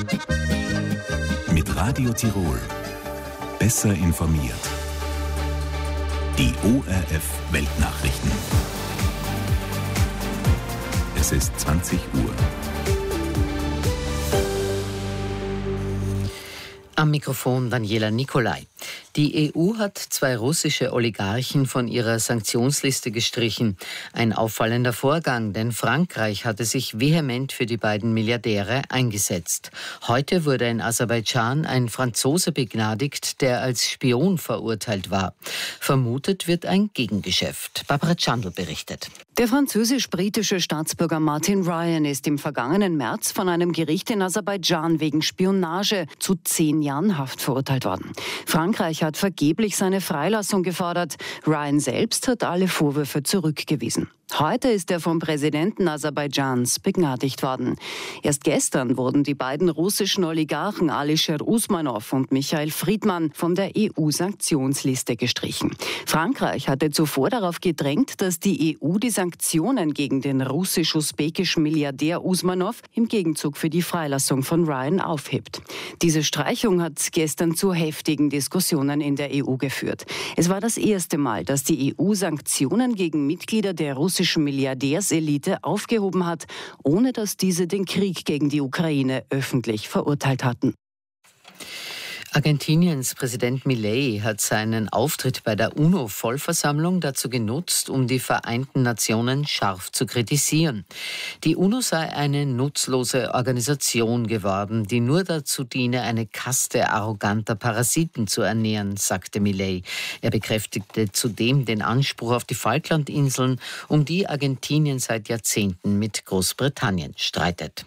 Mit Radio Tirol. Besser informiert. Die ORF-Weltnachrichten. Es ist 20 Uhr. Am Mikrofon Daniela Nicolai. Die EU hat 2 russische Oligarchen von ihrer Sanktionsliste gestrichen. Ein auffallender Vorgang, denn Frankreich hatte sich vehement für die beiden Milliardäre eingesetzt. Heute wurde in Aserbaidschan ein Franzose begnadigt, der als Spion verurteilt war. Vermutet wird ein Gegengeschäft. Barbara Chandl berichtet. Der französisch-britische Staatsbürger Martin Ryan ist im vergangenen März von einem Gericht in Aserbaidschan wegen Spionage zu 10 Jahren Haft verurteilt worden. Frankreich hat vergeblich seine Freilassung gefordert. Ryan selbst hat alle Vorwürfe zurückgewiesen. Heute ist er vom Präsidenten Aserbaidschans begnadigt worden. Erst gestern wurden die beiden russischen Oligarchen Alisher Usmanov und Michael Friedmann von der EU-Sanktionsliste gestrichen. Frankreich hatte zuvor darauf gedrängt, dass die EU die Sanktionen gegen den russisch-usbekischen Milliardär Usmanov im Gegenzug für die Freilassung von Ryan aufhebt. Diese Streichung hat gestern zu heftigen Diskussionen in der EU geführt. Es war das erste Mal, dass die EU Sanktionen gegen Mitglieder der russischen Milliardärselite aufgehoben hat, ohne dass diese den Krieg gegen die Ukraine öffentlich verurteilt hatten. Argentiniens Präsident Milei hat seinen Auftritt bei der UNO-Vollversammlung dazu genutzt, um die Vereinten Nationen scharf zu kritisieren. Die UNO sei eine nutzlose Organisation geworden, die nur dazu diene, eine Kaste arroganter Parasiten zu ernähren, sagte Milei. Er bekräftigte zudem den Anspruch auf die Falklandinseln, um die Argentinien seit Jahrzehnten mit Großbritannien streitet.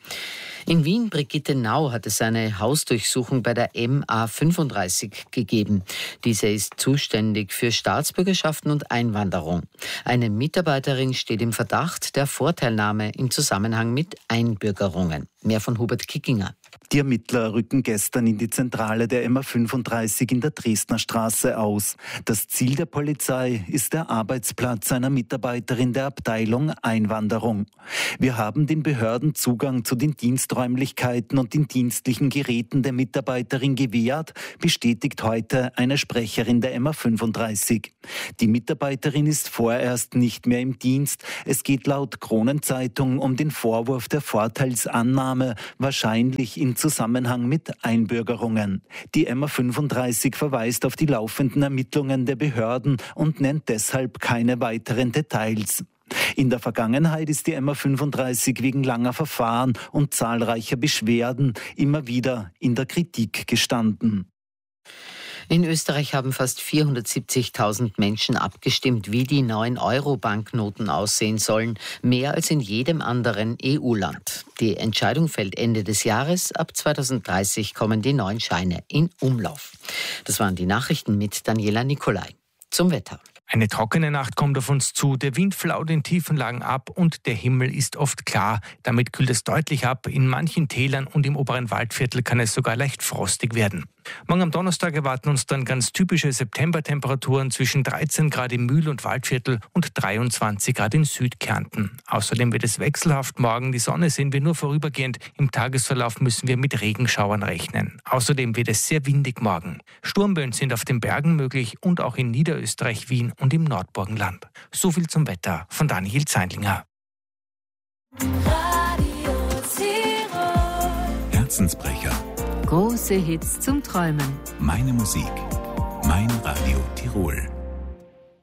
In Wien, Nau hat es eine Hausdurchsuchung bei der MA35 gegeben. Diese ist zuständig für Staatsbürgerschaften und Einwanderung. Eine Mitarbeiterin steht im Verdacht der Vorteilnahme im Zusammenhang mit Einbürgerungen. Mehr von Hubert Kickinger. Die Ermittler rücken gestern in die Zentrale der MA35 in der Dresdner Straße aus. Das Ziel der Polizei ist der Arbeitsplatz einer Mitarbeiterin der Abteilung Einwanderung. Wir haben den Behörden Zugang zu den Diensträumlichkeiten und den dienstlichen Geräten der Mitarbeiterin gewährt, bestätigt heute eine Sprecherin der MA35. Die Mitarbeiterin ist vorerst nicht mehr im Dienst. Es geht laut Kronenzeitung um den Vorwurf der Vorteilsannahme, wahrscheinlich in Zusammenhang mit Einbürgerungen. Die MA35 verweist auf die laufenden Ermittlungen der Behörden und nennt deshalb keine weiteren Details. In der Vergangenheit ist die MA35 wegen langer Verfahren und zahlreicher Beschwerden immer wieder in der Kritik gestanden. In Österreich haben fast 470.000 Menschen abgestimmt, wie die 9-Euro-Banknoten aussehen sollen, mehr als in jedem anderen EU-Land. Die Entscheidung fällt Ende des Jahres. Ab 2030 kommen die neuen Scheine in Umlauf. Das waren die Nachrichten mit Daniela Nicolai. Zum Wetter. Eine trockene Nacht kommt auf uns zu, der Wind flaut in tiefen Lagen ab und der Himmel ist oft klar. Damit kühlt es deutlich ab. In manchen Tälern und im oberen Waldviertel kann es sogar leicht frostig werden. Morgen am Donnerstag erwarten uns dann ganz typische Septembertemperaturen zwischen 13 Grad im Mühl- und Waldviertel und 23 Grad in Südkärnten. Außerdem wird es wechselhaft morgen. Die Sonne sehen wir nur vorübergehend. Im Tagesverlauf müssen wir mit Regenschauern rechnen. Außerdem wird es sehr windig morgen. Sturmböen sind auf den Bergen möglich und auch in Niederösterreich, Wien und im Nordburgenland. So viel zum Wetter von Daniel Zeindlinger. Herzensbrecher. Große Hits zum Träumen. Meine Musik. Mein Radio Tirol.